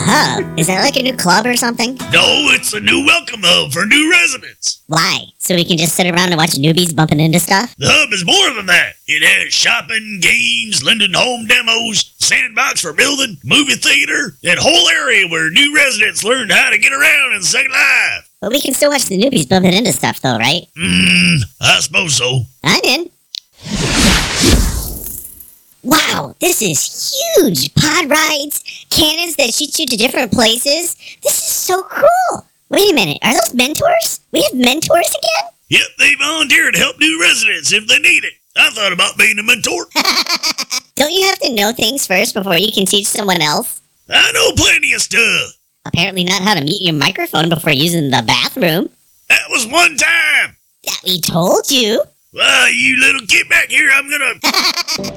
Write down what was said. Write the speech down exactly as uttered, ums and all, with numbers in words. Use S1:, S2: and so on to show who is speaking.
S1: hub? Is that like a new club or something?
S2: No, it's a new welcome hub for new residents.
S1: Why? So we can just sit around and watch newbies bumping into stuff?
S2: The hub is more than that. It has shopping, games, Linden home demos, sandbox for building, movie theater, and whole area where new residents learn how to get around in Second Life.
S1: But we can still watch the newbies bumping into stuff though, right?
S2: Mmm, I suppose so.
S1: I'm in. Wow, this is huge! Pod rides, cannons that shoot you to different places. This is so cool! Wait a minute, are those mentors? We have mentors again?
S2: Yep, they volunteer to help new residents if they need it. I thought about being a mentor.
S1: Don't you have to know things first before you can teach someone else?
S2: I know plenty of stuff.
S1: Apparently not how to mute your microphone before using the bathroom.
S2: That was one time.
S1: That we told you.
S2: Well, you little get back here, I'm gonna...